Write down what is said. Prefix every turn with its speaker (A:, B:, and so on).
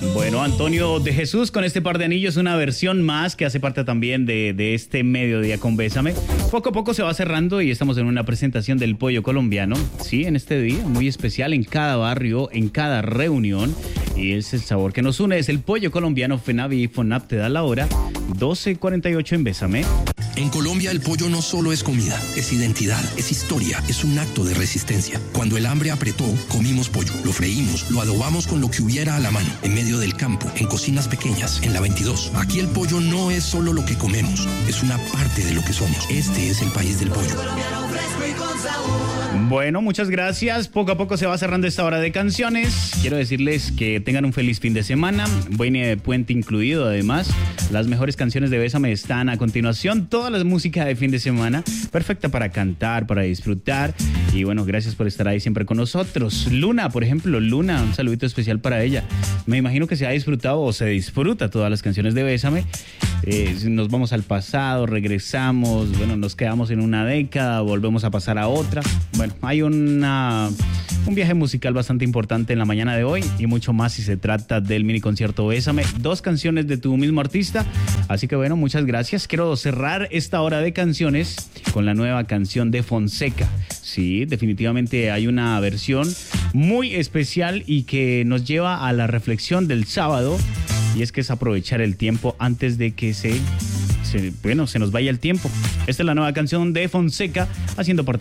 A: Bueno, Antonio de Jesús con este par de anillos, una versión más que hace parte también de este mediodía con Bésame. Poco a poco se va cerrando y estamos en una presentación del pollo colombiano. Sí, en este día muy especial en cada barrio, en cada reunión. Y es el sabor que nos une, es el pollo colombiano. FENAVI y FONAP te da la hora, 12:48 en Bésame.
B: En Colombia el pollo no solo es comida, es identidad, es historia, es un acto de resistencia. Cuando el hambre apretó, comimos pollo, lo freímos, lo adobamos con lo que hubiera a la mano, en medio del campo, en cocinas pequeñas, en la 22. Aquí el pollo no es solo lo que comemos, es una parte de lo que somos. Este es el país del pollo.
A: Bueno, muchas gracias. Poco a poco se va cerrando esta hora de canciones. Quiero decirles que tengan un feliz fin de semana, buen puente incluido además. Las mejores canciones de Bésame están a continuación. Toda la música de fin de semana, perfecta para cantar, para disfrutar. Y bueno, gracias por estar ahí siempre con nosotros. Luna, por ejemplo, Luna, un saludito especial para ella. Me imagino que se ha disfrutado o se disfruta todas las canciones de Bésame. Nos vamos al pasado, regresamos, bueno, nos quedamos en una década, volvemos a pasar a otra. Bueno, hay un viaje musical bastante importante en la mañana de hoy y mucho más si se trata del mini concierto Bésame. 2 canciones de tu mismo artista. Así que bueno, muchas gracias. Quiero cerrar esta hora de canciones con la nueva canción de Fonseca. Sí, definitivamente hay una versión muy especial y que nos lleva a la reflexión del sábado. Y es que es aprovechar el tiempo antes de que se nos vaya el tiempo. Esta es la nueva canción de Fonseca haciendo parte